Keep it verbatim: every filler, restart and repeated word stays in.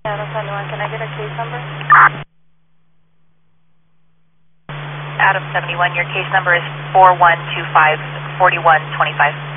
Adam seventy-one, can I get a case number? Adam seventy-one, your case number is four one two five, four one two five.